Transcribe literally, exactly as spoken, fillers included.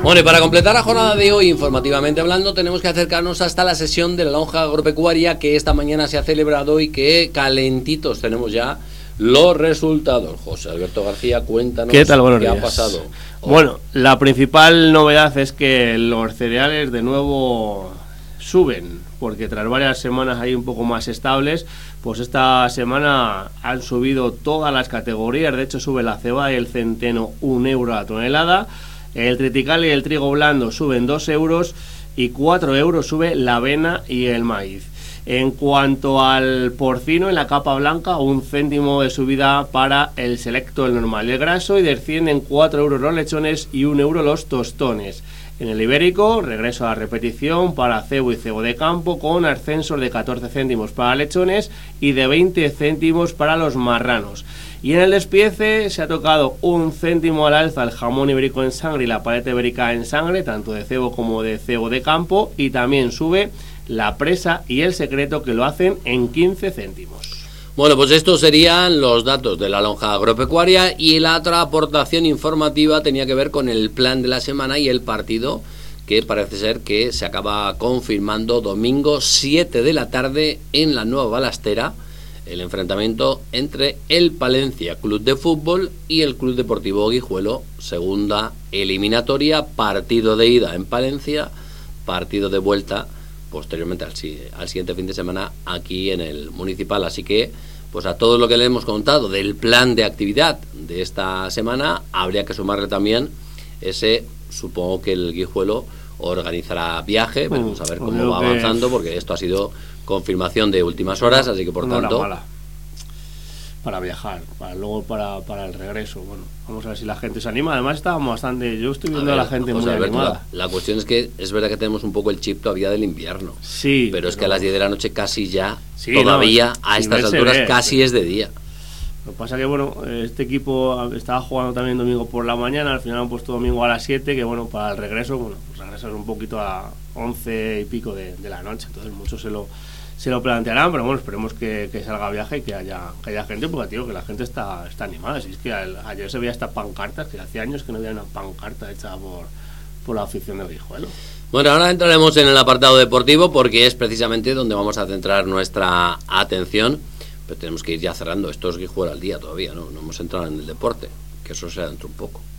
Bueno, y para completar la jornada de hoy, informativamente hablando, tenemos que acercarnos hasta la sesión de la lonja agropecuaria que esta mañana se ha celebrado y que calentitos tenemos ya los resultados. José Alberto García, cuéntanos ¿Qué tal? Buenos qué días. ha pasado. Oh. Bueno, la principal novedad es que los cereales de nuevo suben, porque tras varias semanas ahí un poco más estables, pues esta semana han subido todas las categorías. De hecho, sube la cebada y el centeno un euro a la tonelada. El triticale y el trigo blando suben dos euros y cuatro euros sube la avena y el maíz. En cuanto al porcino, en la capa blanca, un céntimo de subida para el selecto, el normal y el graso, y descienden cuatro euros los lechones y un euro los tostones. En el ibérico, regreso a la repetición para cebo y cebo de campo, con ascensos de catorce céntimos para lechones y de veinte céntimos para los marranos. Y en el despiece se ha tocado un céntimo al alza el jamón ibérico en sangre y la paleta ibérica en sangre, tanto de cebo como de cebo de campo, y también sube la presa y el secreto, que lo hacen en quince céntimos. Bueno, pues estos serían los datos de la lonja agropecuaria, y la otra aportación informativa tenía que ver con el plan de la semana y el partido que parece ser que se acaba confirmando domingo siete de la tarde en la Nueva Balastera, el enfrentamiento entre el Palencia Club de Fútbol y el Club Deportivo Guijuelo, segunda eliminatoria, partido de ida en Palencia, partido de vuelta posteriormente al, al siguiente fin de semana aquí en el Municipal. Así que, pues a todo lo que le hemos contado del plan de actividad de esta semana, habría que sumarle también ese, supongo que el Guijuelo organizará viaje, vamos a ver cómo va avanzando, porque esto ha sido confirmación de últimas horas, así que por tanto mala para viajar, para luego para, para el regreso. Bueno, vamos a ver si la gente se anima. Además estábamos bastante, yo estoy viendo a, ver, a la gente muy Alberto, animada. La, la cuestión es que es verdad que tenemos un poco el chip todavía del invierno, sí, pero es pero... que a las diez de la noche casi ya, sí, todavía no, a estas alturas ve, casi sí. es de día. Lo que pasa que, bueno, este equipo estaba jugando también domingo por la mañana, al final han puesto domingo a las siete, que bueno, para el regreso, bueno, pues regresar un poquito a once y pico de, de la noche, entonces muchos se lo se lo plantearán, pero bueno, esperemos que, que salga viaje y que haya, que haya gente, porque tío, que la gente está, está animada. Si es que al, ayer se veía estas pancartas, que hace años que no había una pancarta hecha por, por la afición del Guijuelo. Bueno, ahora entraremos en el apartado deportivo, porque es precisamente donde vamos a centrar nuestra atención, pero tenemos que ir ya cerrando. Esto es Guijuelo al día todavía, ¿no? No hemos entrado en el deporte, que eso será dentro un poco.